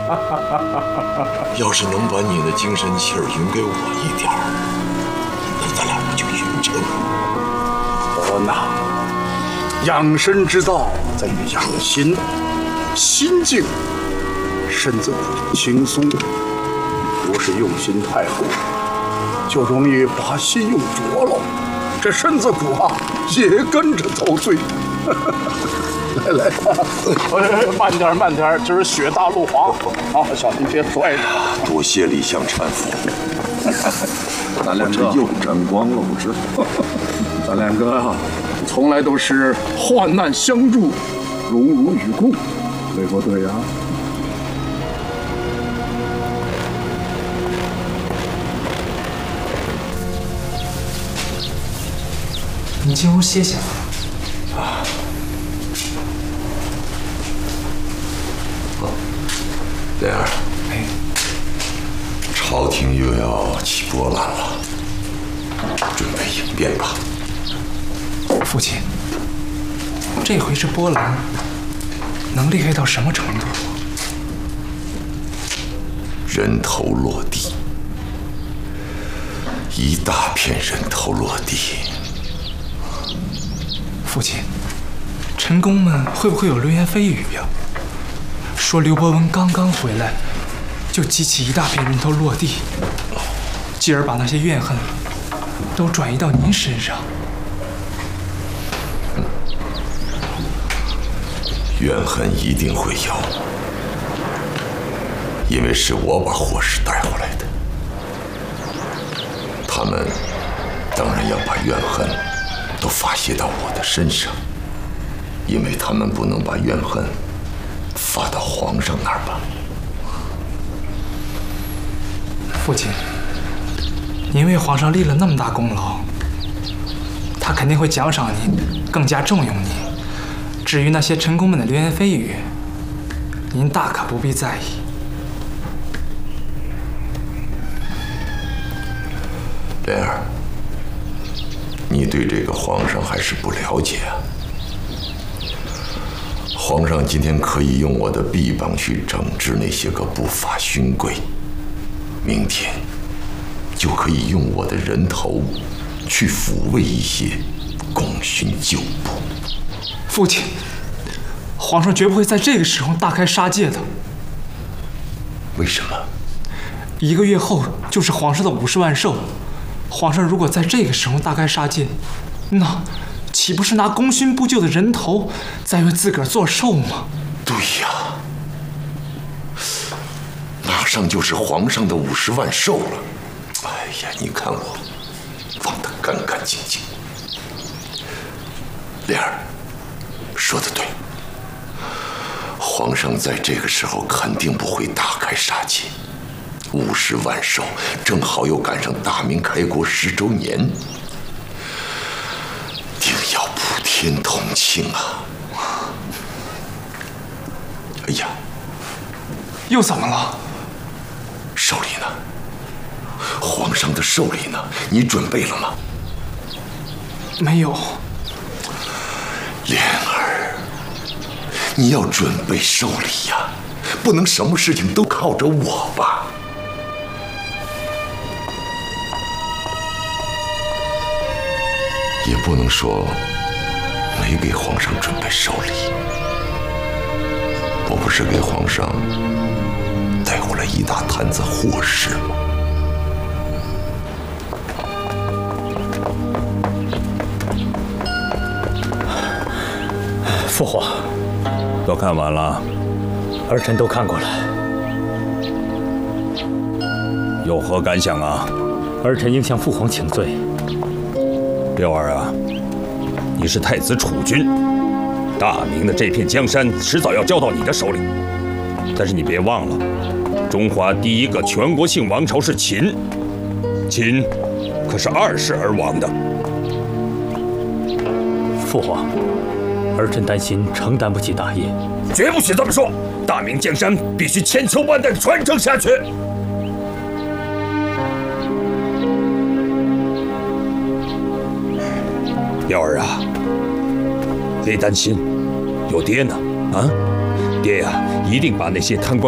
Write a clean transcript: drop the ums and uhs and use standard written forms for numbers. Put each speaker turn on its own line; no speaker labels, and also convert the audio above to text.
要是能把你的精神气儿匀给我一点儿，那咱俩不就匀称了？
我呐，养生之道在于养心，心静，身子骨轻松。若是用心太过，就容易把心用浊了，这身子骨啊也跟着遭罪。来，慢点，今儿雪大路滑，啊，小心别摔着。
多谢李相搀扶。
咱两个
又沾光了，我知道。
咱两个啊，从来都是患难相助，荣辱与共，对不对呀？
你进屋歇歇吧。
啊。莲儿，
哎，
朝廷又要起波澜了，准备应变吧。
父亲，这回这波澜能厉害到什么程度？
人头落地，一大片人头落地。
父亲，臣工们会不会有流言蜚语呀？说刘伯温刚刚回来，就激起一大片人头落地，继而把那些怨恨都转移到您身上。
怨恨一定会有，因为是我把祸事带回来的。他们当然要把怨恨都发泄到我的身上，因为他们不能把怨恨发到皇上那儿吧。
父亲，您为皇上立了那么大功劳，他肯定会奖赏您，更加重用您。至于那些臣工们的流言蜚语，您大可不必在意。
莲儿，你对这个皇上还是不了解啊。皇上今天可以用我的臂膀去整治那些个不法勋贵，明天就可以用我的人头去抚慰一些功勋旧部。
父亲，皇上绝不会在这个时候大开杀戒的。
为什么
？1个月后就是皇上的50万寿，皇上如果在这个时候大开杀戒，那岂不是拿功勋不就的人头在为自个儿作寿吗？
对呀，马上就是皇上的50万寿了。哎呀，你看我忘得干干净净。莲儿说得对，皇上在这个时候肯定不会大开杀戒。50万寿正好又赶上大明开国10周年，定要普天同庆啊！哎呀，
又怎么了？
寿礼呢？皇上的寿礼呢？你准备了吗？
没有。
莲儿，你要准备寿礼呀，不能什么事情都靠着我吧？也不能说没给皇上准备寿礼。我不是给皇上带回来一大摊子祸事吗？
父皇，
都看完了？
儿臣都看过了。
有何感想啊？
儿臣应向父皇请罪。
六儿啊，你是太子储君，大明的这片江山迟早要交到你的手里。但是你别忘了，中华第一个全国性王朝是秦，秦可是2世而亡的。
父皇，儿臣担心承担不起大业。
绝不许这么说！大明江山必须千秋万代传承下去。幺儿啊，别担心，有爹呢，啊，爹呀，一定把那些贪官